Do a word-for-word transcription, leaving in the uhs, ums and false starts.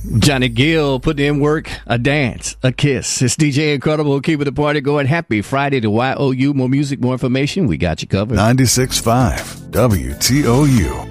Johnny Gill putting in work, a dance, a kiss. It's D J Incredible keeping the party going. Happy Friday to Y O U. More music, more information. We got you covered. ninety-six point five W T O U.